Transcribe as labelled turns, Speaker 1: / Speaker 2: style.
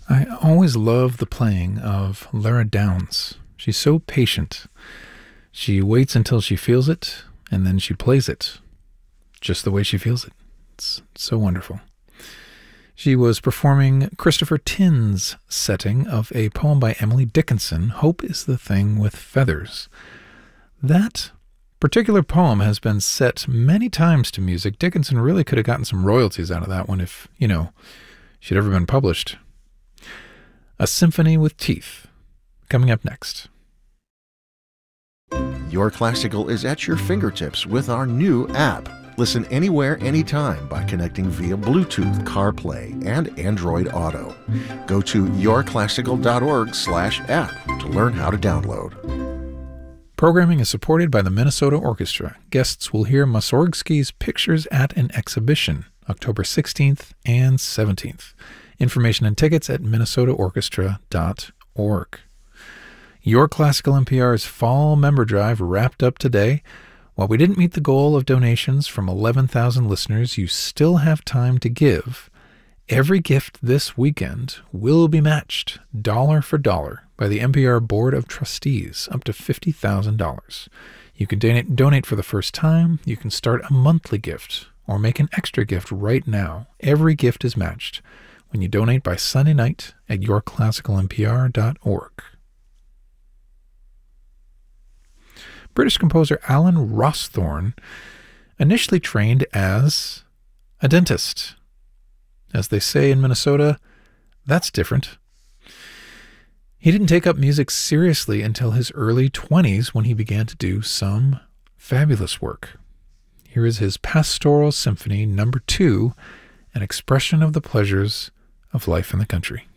Speaker 1: I always love the playing of Lara Downs. She's so patient. She waits until she feels it, and then she plays it just the way she feels it. It's so wonderful. She was performing Christopher Tin's setting of a poem by Emily Dickinson, Hope is the Thing with Feathers. That particular poem has been set many times to music. Dickinson really could have gotten some royalties out of that one if, she'd ever been published. A Symphony with Teeth, coming up next.
Speaker 2: Your Classical is at your fingertips with our new app. Listen anywhere, anytime by connecting via Bluetooth, CarPlay, and Android Auto. Go to yourclassical.org/app to learn how to download.
Speaker 1: Programming is supported by the Minnesota Orchestra. Guests will hear Mussorgsky's Pictures at an Exhibition, October 16th and 17th. Information and tickets at minnesotaorchestra.org. Your Classical NPR's Fall Member Drive wrapped up today. While we didn't meet the goal of donations from 11,000 listeners, you still have time to give. Every gift this weekend will be matched dollar for dollar by the NPR Board of Trustees, up to $50,000. You can donate for the first time, you can start a monthly gift, or make an extra gift right now. Every gift is matched when you donate by Sunday night at yourclassicalnpr.org. British composer Alan Rawsthorne initially trained as a dentist. As they say in Minnesota, that's different. He didn't take up music seriously until his early 20s when he began to do some fabulous work. Here is his Pastoral Symphony No. 2, an expression of the pleasures of life in the country.